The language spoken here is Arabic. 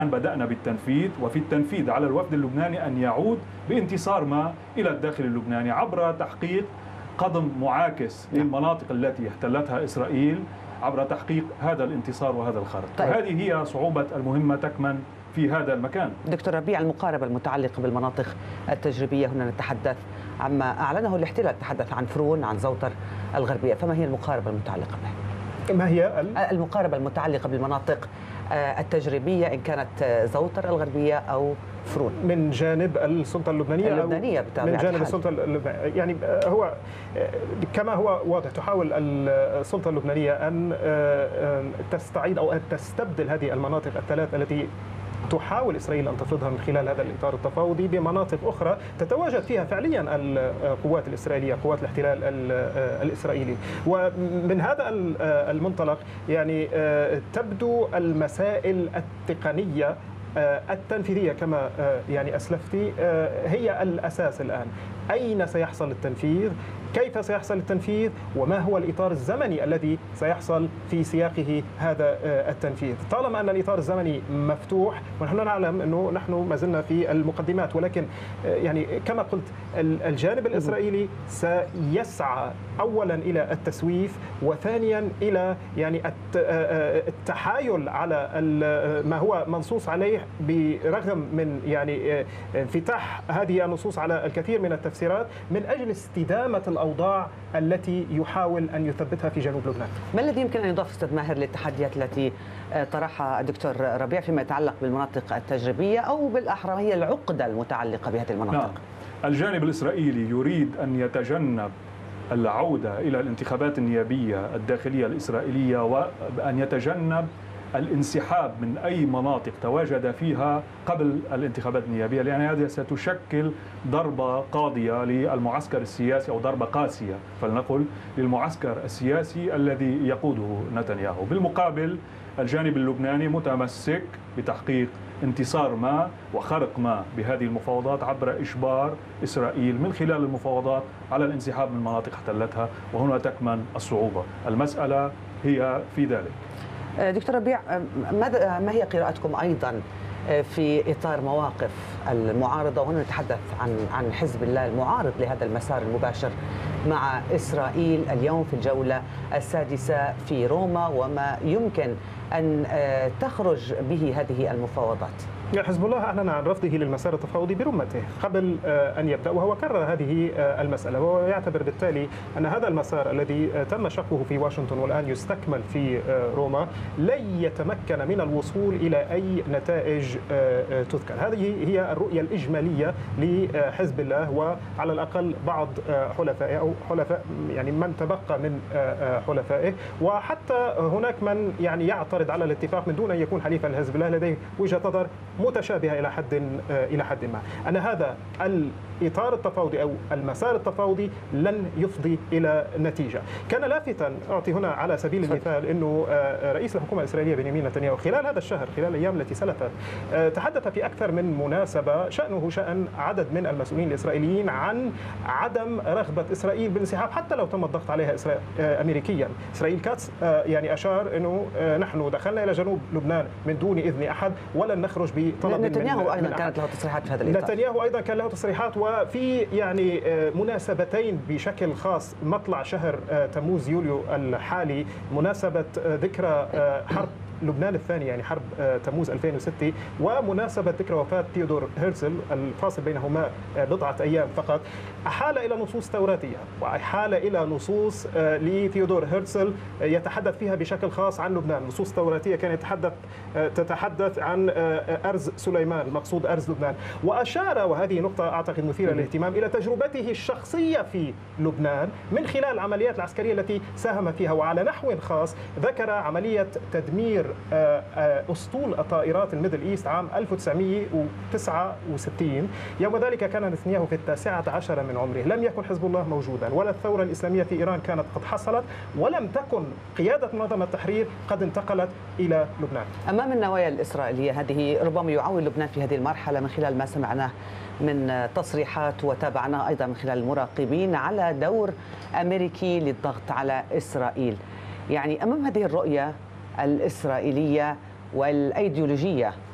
بدأنا بالتنفيذ، وفي التنفيذ على الوفد اللبناني أن يعود بانتصار ما إلى الداخل اللبناني عبر تحقيق قضم معاكس للمناطق التي احتلتها إسرائيل، عبر تحقيق هذا الانتصار وهذا الخرق. طيب. وهذه هي صعوبة المهمة تكمن في هذا المكان. دكتور ربيع، المقاربة المتعلقة بالمناطق التجريبية، هنا نتحدث عما أعلنه الاحتلال، نتحدث عن فرون، عن زوتر الغربية، فما هي المقاربة المتعلقة به؟ ما هي المقاربة المتعلقة بالمناطق التجريبية إن كانت زوتر الغربية أو فرون من جانب السلطة اللبنانية بطبيعة من جانب الحال. السلطة اللبنانية؟ يعني هو كما هو واضح تحاول السلطة اللبنانية أن تستعيد أو أن تستبدل هذه المناطق الثلاث التي تحاول إسرائيل أن تفرضها من خلال هذا الإطار التفاوضي بمناطق أخرى تتواجد فيها فعليا القوات الإسرائيلية، قوات الاحتلال الإسرائيلي. ومن هذا المنطلق يعني تبدو المسائل التقنية التنفيذية كما يعني أسلفتي هي الأساس الآن. أين سيحصل التنفيذ؟ كيف سيحصل التنفيذ؟ وما هو الإطار الزمني الذي سيحصل في سياقه هذا التنفيذ؟ طالما أن الإطار الزمني مفتوح، ونحن نعلم أنه نحن ما زلنا في المقدمات، ولكن يعني كما قلت الجانب الإسرائيلي سيسعى أولا إلى التسويف، وثانيا إلى يعني التحايل على ما هو منصوص عليه، برغم من يعني انفتاح هذه النصوص على الكثير من التفسيرات من أجل استدامة الأوضاع التي يحاول أن يثبتها في جنوب لبنان. ما الذي يمكن أن يضاف أستاذ ماهر للتحديات التي طرحها الدكتور ربيع فيما يتعلق بالمناطق التجريبية، أو بالأحرى هي العقدة المتعلقة بهذه المناطق؟ نعم. الجانب الإسرائيلي يريد أن يتجنب العودة إلى الانتخابات النيابية الداخلية الإسرائيلية، وأن يتجنب الانسحاب من أي مناطق تواجد فيها قبل الانتخابات النيابية، لأن هذه ستشكل ضربة قاضية للمعسكر السياسي، أو ضربة قاسية فلنقل للمعسكر السياسي الذي يقوده نتنياهو. بالمقابل الجانب اللبناني متمسك بتحقيق انتصار ما وخرق ما بهذه المفاوضات عبر إجبار إسرائيل من خلال المفاوضات على الانسحاب من مناطق احتلتها، وهنا تكمن الصعوبة. المسألة هي في ذلك. دكتور ربيع، ما هي قراءتكم أيضا في إطار مواقف المعارضة، وهنا نتحدث عن حزب الله المعارض لهذا المسار المباشر مع إسرائيل اليوم في الجولة السادسة في روما، وما يمكن أن تخرج به هذه المفاوضات؟ حزب الله أعلن عن رفضه للمسار التفاوضي برمته قبل أن يبدأ، وهو كرر هذه المسألة، وهو يعتبر بالتالي أن هذا المسار الذي تم شقه في واشنطن والآن يستكمل في روما لن يتمكن من الوصول إلى أي نتائج تذكر. هذه هي الرؤية الإجمالية لحزب الله، وعلى الأقل بعض حلفائه أو حلفاء يعني من تبقى من حلفائه، وحتى هناك من يعني يعترض على الاتفاق من دون أن يكون حليفا لحزب الله، لديه وجهة نظر متشابهة إلى حد ما. أن هذا الإطار التفاوضي أو المسار التفاوضي لن يفضي إلى نتيجة. كان لافتا، أعطي هنا على سبيل المثال، أنه رئيس الحكومة الإسرائيلية بنيامين نتنياهو خلال هذا الشهر، خلال الأيام التي سلفت، تحدث في أكثر من مناسبة شأنه شأن عدد من المسؤولين الإسرائيليين عن عدم رغبة إسرائيل بالانسحاب حتى لو تم الضغط عليها أمريكيا. إسرائيل كاتس يعني أشار أنه نحن دخلنا إلى جنوب لبنان من دون إذن أحد ولن نخرج بطلب نتنياهو أيضا كانت له تصريحات في هذا الإطار. نتنياهو أيضا كان له تصريحات، وفي يعني مناسبتين بشكل خاص، مطلع شهر تموز يوليو الحالي، مناسبة ذكرى حرب لبنان الثاني يعني حرب تموز 2006، ومناسبة ذكرى وفاة ثيودور هيرتزل الفاصل بينهما بضعة أيام فقط، أحال إلى نصوص توراتية وأحال إلى نصوص لثيودور هيرتزل يتحدث فيها بشكل خاص عن لبنان. نصوص توراتية كانت تتحدث عن أرز سليمان، المقصود أرز لبنان، وأشار، وهذه نقطة أعتقد مثيرة للاهتمام، إلى تجربته الشخصية في لبنان من خلال العمليات العسكرية التي ساهم فيها، وعلى نحو خاص ذكر عملية تدمير أسطول الطائرات الميدل إيست عام 1969. يوم ذلك كان نتنياهو في 19 من عمره. لم يكن حزب الله موجودا، ولا الثورة الإسلامية في إيران كانت قد حصلت، ولم تكن قيادة منظمة التحرير قد انتقلت إلى لبنان. أمام النوايا الإسرائيلية هذه، ربما يعول لبنان في هذه المرحلة من خلال ما سمعناه من تصريحات وتابعناه أيضا من خلال المراقبين على دور أمريكي للضغط على إسرائيل. يعني أمام هذه الرؤية الإسرائيلية والأيديولوجية